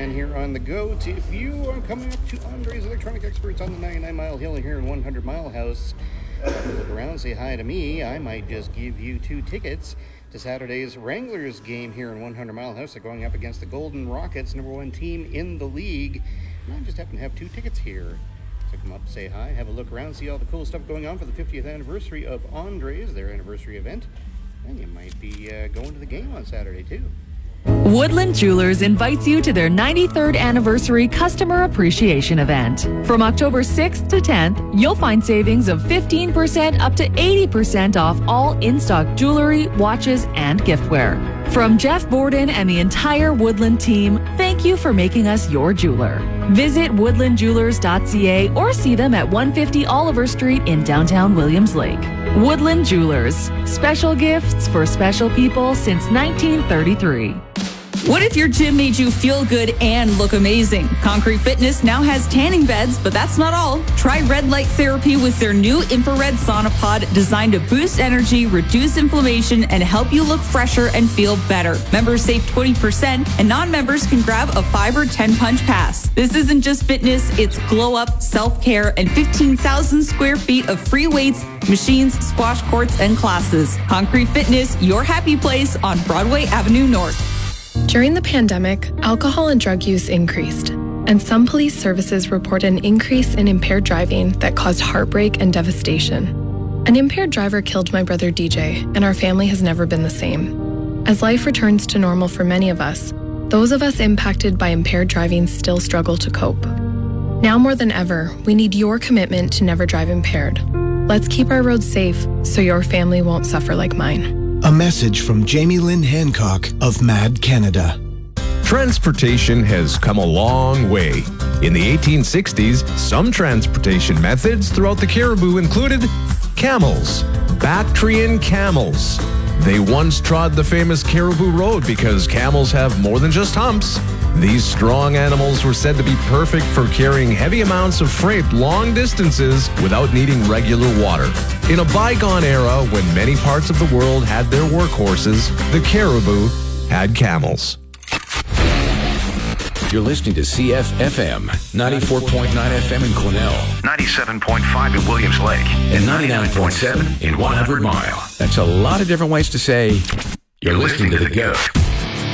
Man here on the GOAT. If you are coming up to Andre's Electronic Experts on the 99 Mile Hill here in 100 Mile House, look around, say hi to me. I might just give you 2 tickets to Saturday's Wranglers game here in 100 Mile House. They're going up against the Golden Rockets, #1 team in the league. And I just happen to have 2 tickets here. So come up, say hi, have a look around, see all the cool stuff going on for the 50th anniversary of Andre's, their anniversary event. And you might be going to the game on Saturday too. Woodland Jewelers invites you to their 93rd anniversary customer appreciation event. From October 6th to 10th, you'll find savings of 15% up to 80% off all in-stock jewelry, watches, and giftware. From Jeff Borden and the entire Woodland team, thank you for making us your jeweler. Visit woodlandjewelers.ca or see them at 150 Oliver Street in downtown Williams Lake. Woodland Jewelers, special gifts for special people since 1933. What if your gym made you feel good and look amazing? Concrete Fitness now has tanning beds, but that's not all. Try Red Light Therapy with their new infrared sauna pod designed to boost energy, reduce inflammation, and help you look fresher and feel better. Members save 20%, and non-members can grab a 5 or 10 punch pass. This isn't just fitness, it's glow up, self-care, and 15,000 square feet of free weights, machines, squash courts, and classes. Concrete Fitness, your happy place on Broadway Avenue North. During the pandemic, alcohol and drug use increased, and some police services report an increase in impaired driving that caused heartbreak and devastation. An impaired driver killed my brother DJ, and our family has never been the same. As life returns to normal for many of us, those of us impacted by impaired driving still struggle to cope. Now more than ever, we need your commitment to never drive impaired. Let's keep our roads safe so your family won't suffer like mine. A message from Jamie Lynn Hancock of MAD Canada. Transportation has come a long way. In the 1860s, some transportation methods throughout the Cariboo included camels, Bactrian camels. They once trod the famous Cariboo Road because camels have more than just humps. These strong animals were said to be perfect for carrying heavy amounts of freight long distances without needing regular water. In a bygone era when many parts of the world had their workhorses, the Cariboo had camels. You're listening to CFFM, 94.9 FM in Quesnel, 97.5 in Williams Lake, and 99.7 in 100 Mile. That's a lot of different ways to say you're listening to The GOAT.